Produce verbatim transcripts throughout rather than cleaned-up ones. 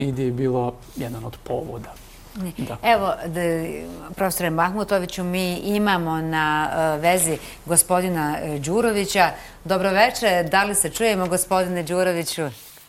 je bilo jedan od povoda. Da. Evo, profesore Mahmutoviću, mi imamo na vezi gospodina Đurovića. Dobroveče, da li se čujemo, gospodine Đuroviću?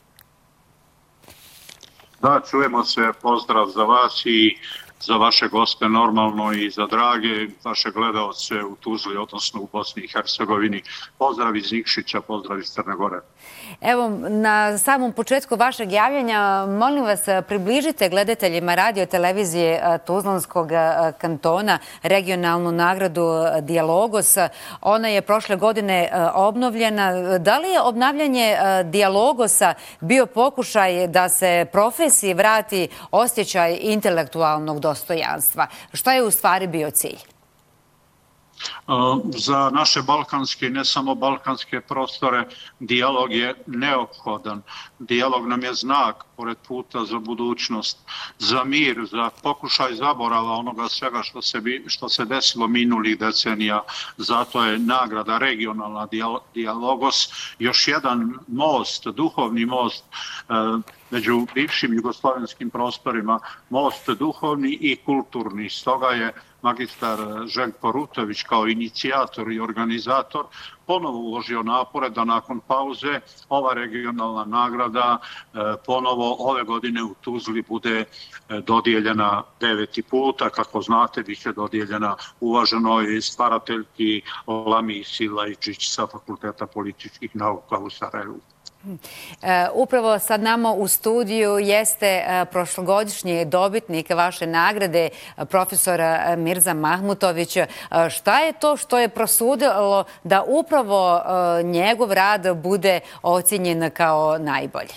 Da, čujemo se. Pozdrav za vas i za vaše goste normalno i za drage vaše gledalce u Tuzli, odnosno u Bosni i Hercegovini. Pozdrav iz Nikšića, pozdrav iz Crne Gore. Evo, na samom početku vašeg javljanja, molim vas, približite gledateljima radio televizije Tuzlanskog kantona regionalnu nagradu Dijalogos. Ona je prošle godine obnovljena. Da li je obnavljanje Dijalogosa bio pokušaj da se profesiji vrati osjećaj intelektualnog dostojanstva? Šta je u stvari bio cilj? Za naše balkanske i ne samo balkanske prostore dijalog je neophodan. Dijalog nam je znak pored puta za budućnost, za mir, za pokušaj zaborava onoga svega što se, što se desilo minulih decenija. Zato je nagrada regionalna Dijalogos još jedan most, duhovni most među bivšim jugoslavenskim prostorima, most duhovni i kulturni. Stoga je magistar Željko Rutović kao inicijator i organizator ponovo uložio napore da nakon pauze ova regionalna nagrada ponovo ove godine u Tuzli bude dodijeljena deveti puta. Kako znate, biće dodijeljena uvaženoj stvarateljki Lami Silajčić sa Fakulteta političkih nauka u Sarajevu. Upravo sad nama u studiju jeste prošlogodišnji dobitnik vaše nagrade, profesor Mirza Mahmutović. Šta je to što je prosudilo da upravo njegov rad bude ocjenjen kao najbolji?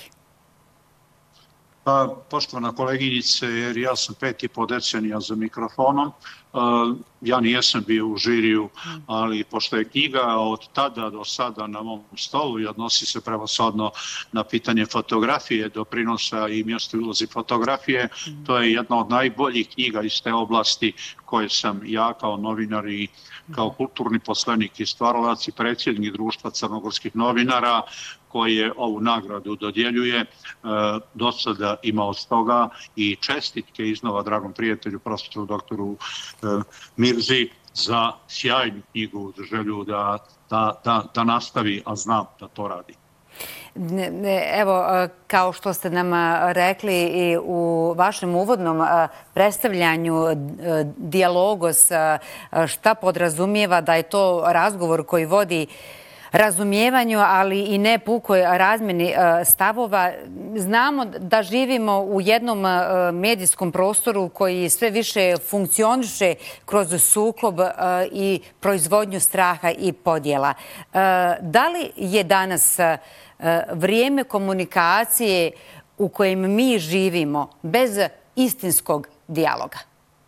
Pa, poštovana koleginice, jer ja sam pet i po decenija za mikrofonom, ja nijesam bio u žiriju, ali pošto je knjiga od tada do sada na mom stolu i odnosi se prevashodno na pitanje fotografije, doprinosa i mjesto ulozi fotografije, to je jedna od najboljih knjiga iz te oblasti koje sam ja kao novinar i kao kulturni poslanik i stvaralac i predsjednik Društva crnogorskih novinara koji je ovu nagradu dodjeljuje, do sada imao s toga i čestitke iznova dragom prijatelju, profesoru doktoru Mirzi, za sjajnu knjigu, za želju da, da, da, da nastavi, a znam da to radi. Evo, kao što ste nam rekli i u vašem uvodnom predstavljanju Dijalogos, šta podrazumijeva da je to razgovor koji vodi razumijevanju, ali i ne pukoj razmjeni stavova. Znamo da živimo u jednom medijskom prostoru koji sve više funkcioniše kroz sukob i proizvodnju straha i podjela. Da li je danas vrijeme komunikacije u kojem mi živimo bez istinskog dijaloga?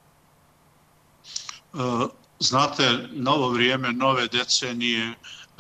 Znate, novo vrijeme, nove decenije,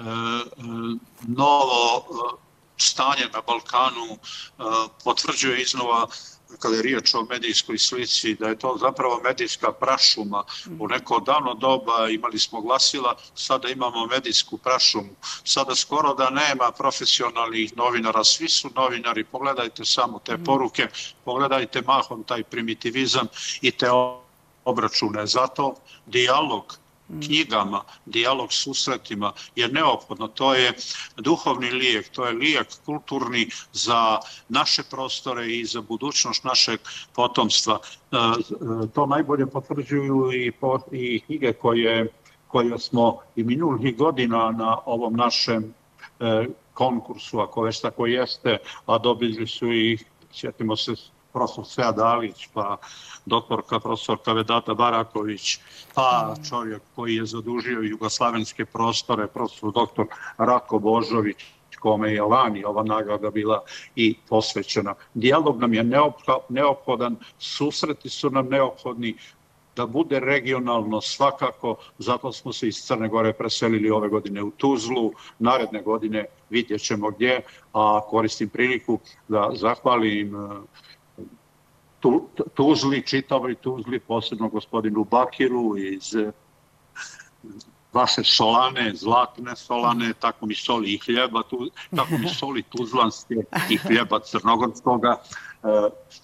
novo stanje na Balkanu potvrđuje iznova, kada je riječ o medijskoj slici, da je to zapravo medijska prašuma. U neko davno doba imali smo glasila, sada imamo medijsku prašumu. Sada skoro da nema profesionalnih novinara, svi su novinari. Pogledajte samo te poruke, pogledajte mahom taj primitivizam i te obračune. Zato dijalog knjigama, dijalog susretima je neophodno. To je duhovni lijek, to je lijek kulturni za naše prostore i za budućnost našeg potomstva. To najbolje potvrđuju i, po, i knjige koje, koje smo i minulih godina na ovom našem e, konkursu, ako već tako jeste, a dobili su i, sjetimo se, profesor Sead Alić, pa doktorka profesorka Vedata Baraković, pa čovjek koji je zadužio jugoslavenske prostore, profesor doktor Rako Božović, kome je lani ova nagrada bila i posvećena. Dijalog nam je neophodan, susreti su nam neophodni, da bude regionalno svakako, zato smo se iz Crne Gore preselili ove godine u Tuzlu, naredne godine vidjet ćemo gdje, a koristim priliku da zahvalim Tuzli, čitavoj Tuzli, posebno gospodinu Bakiru iz vaše solane, zlatne solane, tako mi soli i hljeba, tako mi soli tuzlanske i hljeba crnogorskoga,